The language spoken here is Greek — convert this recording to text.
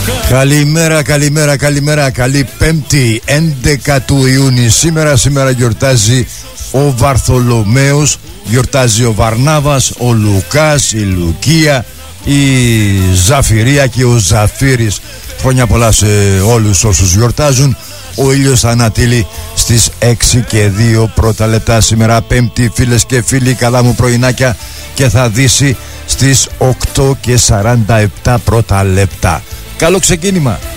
Καλημέρα. Καλή Πέμπτη, 11 του Ιούνιου. Σήμερα γιορτάζει ο Βαρθολομαίος, γιορτάζει ο Βαρνάβας, ο Λουκάς, η Λουκία, η Ζαφυρία και ο Ζαφύρης. Χρόνια πολλά σε όλους όσους γιορτάζουν. Ο ήλιος θα ανατείλει στις 6 και 2 πρώτα λεπτά σήμερα Πέμπτη, φίλες και φίλοι, καλά μου πρωινάκια, και θα δύσει στις 8 και 47 πρώτα λεπτά. Καλό ξεκίνημα.